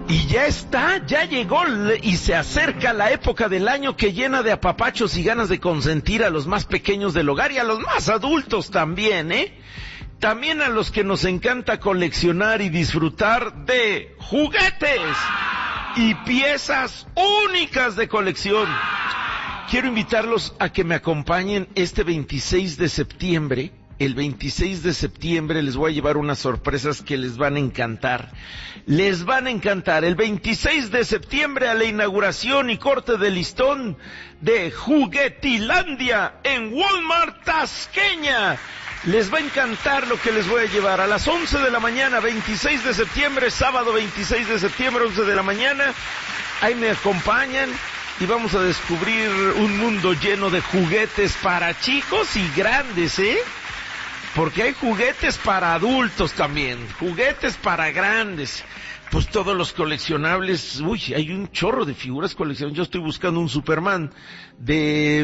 Y ya llegó y se acerca la época del año que llena de apapachos y ganas de consentir a los más pequeños del hogar y a los más adultos también, ¿eh? También a los que nos encanta coleccionar y disfrutar de juguetes y piezas únicas de colección. Quiero invitarlos a que me acompañen este 26 de septiembre. El 26 de septiembre les voy a llevar unas sorpresas que les van a encantar. Les van a encantar. El 26 de septiembre a la inauguración y corte de listón de Juguetilandia en Walmart Tasqueña. Les va a encantar lo que les voy a llevar. A las 11 de la mañana, 26 de septiembre, sábado 26 de septiembre, 11 de la mañana. Ahí me acompañan y vamos a descubrir un mundo lleno de juguetes para chicos y grandes, ¿eh? Porque hay juguetes para adultos también, juguetes para grandes. Pues todos los coleccionables, hay un chorro de figuras coleccionables. Yo estoy buscando un Superman de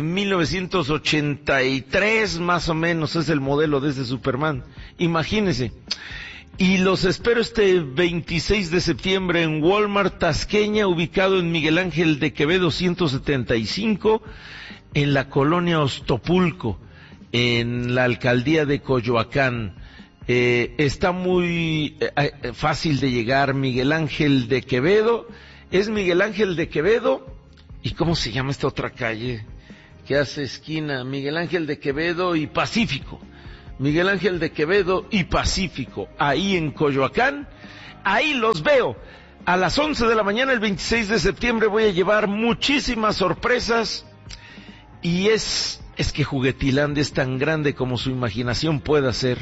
1983, más o menos, es el modelo de ese Superman. Imagínense. Y los espero este 26 de septiembre en Walmart Tasqueña, ubicado en Miguel Ángel de Quevedo 175, en la colonia Ostopulco, en la alcaldía de Coyoacán. Está muy fácil de llegar. Miguel Ángel de Quevedo, es Miguel Ángel de Quevedo, ¿y cómo se llama esta otra calle que hace esquina? Miguel Ángel de Quevedo y Pacífico. Miguel Ángel de Quevedo y Pacífico, ahí en Coyoacán. Ahí los veo. A las 11 de la mañana el 26 de septiembre voy a llevar muchísimas sorpresas. Y es que Juguetilandia es tan grande como su imaginación pueda ser.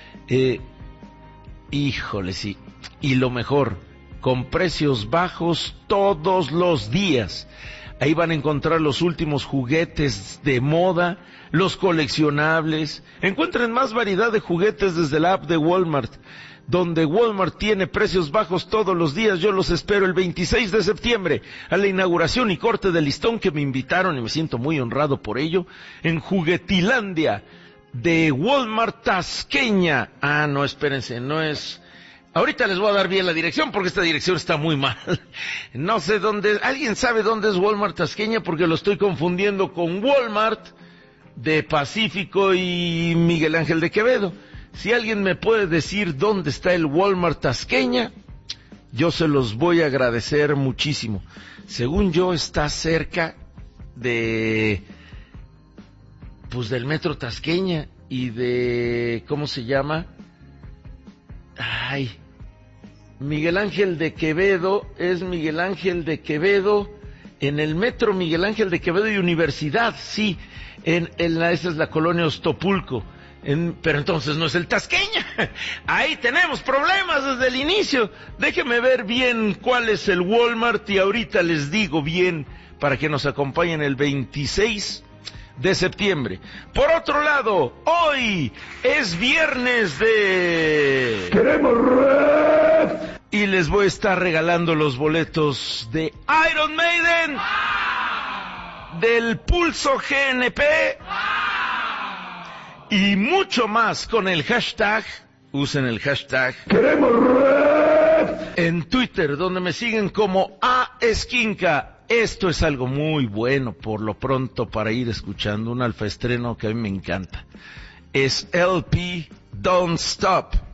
Híjole, sí. Y lo mejor, con precios bajos todos los días. Ahí van a encontrar los últimos juguetes de moda, los coleccionables. Encuentren más variedad de juguetes desde la app de Walmart, donde Walmart tiene precios bajos todos los días. Yo los espero el 26 de septiembre a la inauguración y corte de listón que me invitaron y me siento muy honrado por ello, en Juguetilandia de Walmart Tasqueña. No, espérense, no es... Ahorita les voy a dar bien la dirección porque esta dirección está muy mal. No sé dónde... ¿Alguien sabe dónde es Walmart Tasqueña? Porque lo estoy confundiendo con Walmart de Pacífico y Miguel Ángel de Quevedo. Si alguien me puede decir dónde está el Walmart Tasqueña, yo se los voy a agradecer muchísimo. Según yo, está cerca de... pues del Metro Tasqueña y de... ¿cómo se llama? Miguel Ángel de Quevedo, es Miguel Ángel de Quevedo, en el Metro Miguel Ángel de Quevedo y Universidad, sí, esa es la colonia Ostopulco. Pero entonces no es el Tasqueña. Ahí tenemos problemas desde el inicio. Déjenme ver bien cuál es el Walmart y ahorita les digo bien para que nos acompañen el 26 de septiembre. Por otro lado, hoy es viernes de... ¡Queremos Red! Y les voy a estar regalando los boletos de Iron Maiden, del Pulso GNP y mucho más con el hashtag. Usen el hashtag ¡Queremos Red! En Twitter, donde me siguen como @esquinca. Esto es algo muy bueno por lo pronto para ir escuchando un alfa estreno que a mí me encanta. Es LP Don't Stop